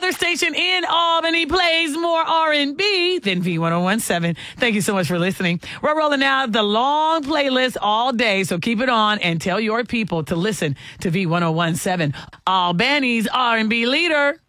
other station in Albany plays more R&B than V1017. Thank you so much for listening. We're rolling out the long playlist all day, so keep it on and tell your people to listen to V1017, Albany's R&B leader.